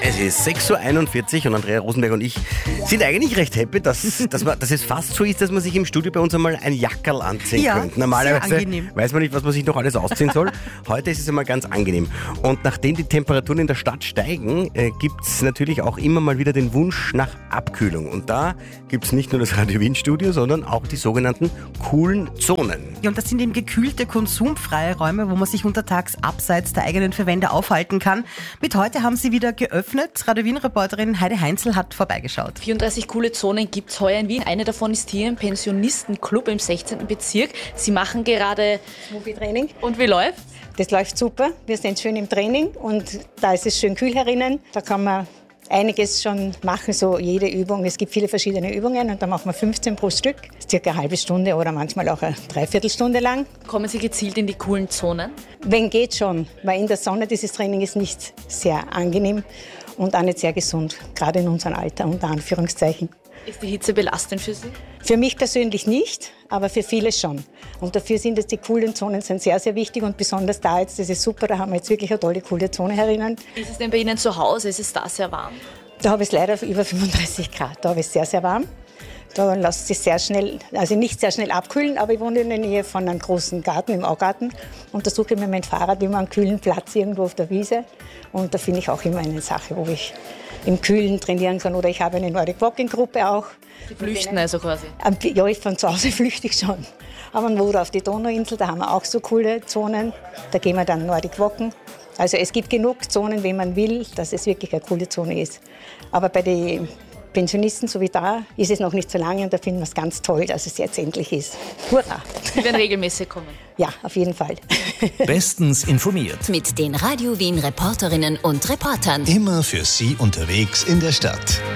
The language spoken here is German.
Es ist 6.41 Uhr und Andrea Rosenberg und ich sind eigentlich recht happy, dass es fast so ist, dass man sich im Studio bei uns einmal ein Jackerl anziehen könnte. Normalerweise weiß man nicht, was man sich noch alles ausziehen soll. Heute ist es einmal ganz angenehm. Und nachdem die Temperaturen in der Stadt steigen, gibt es natürlich auch immer mal wieder den Wunsch nach Abkühlung. Und da gibt es nicht nur das Radio Wien Studio, sondern auch die sogenannten coolen Zonen. Ja, und das sind eben gekühlte, konsumfreie Räume, wo man sich untertags abseits der eigenen vier Wände aufhalten kann. Mit heute haben sie wieder geöffnet. Radio Wien-Reporterin Heidi Heinzel hat vorbeigeschaut. 34 coole Zonen gibt es heuer in Wien. Eine davon ist hier im Pensionistenclub im 16. Bezirk. Sie machen gerade Smoothie-Training. Und wie läuft? Das läuft super. Wir sind schön im Training und da ist es schön kühl herinnen. Da kann man einiges schon machen, so jede Übung. Es gibt viele verschiedene Übungen und da machen wir 15 pro Stück. Das ist circa eine halbe Stunde oder manchmal auch eine Dreiviertelstunde lang. Kommen Sie gezielt in die coolen Zonen? Wenn geht schon, weil in der Sonne dieses Training ist nicht sehr angenehm und auch nicht sehr gesund, gerade in unserem Alter, unter Anführungszeichen. Ist die Hitze belastend für Sie? Für mich persönlich nicht, aber für viele schon. Und dafür sind es die coolen Zonen sind sehr, sehr wichtig und besonders da jetzt, das ist super, da haben wir jetzt wirklich eine tolle, coole Zone herinnen. Ist es denn bei Ihnen zu Hause? Ist es da sehr warm? Da habe ich es leider auf über 35 Grad, da habe ich es sehr, sehr warm. Da lässt sich sehr schnell, also nicht sehr schnell abkühlen, aber ich wohne in der Nähe von einem großen Garten, im Augarten. Und da suche ich mir mein Fahrrad immer einen kühlen Platz irgendwo auf der Wiese. Und da finde ich auch immer eine Sache, wo ich im Kühlen trainieren kann. Oder ich habe eine Nordic Walking Gruppe auch. Sie flüchten also quasi? Ja, ich von zu Hause flüchte ich schon. Aber man wohnt auf die Donauinsel, da haben wir auch so coole Zonen. Da gehen wir dann Nordic Walken. Also es gibt genug Zonen, wenn man will, dass es wirklich eine coole Zone ist. Aber bei den Pensionisten, so wie da, ist es noch nicht so lange und da finden wir es ganz toll, dass es jetzt endlich ist. Hurra! Sie werden regelmäßig kommen? Ja, auf jeden Fall. Bestens informiert. Mit den Radio Wien Reporterinnen und Reportern. Immer für Sie unterwegs in der Stadt.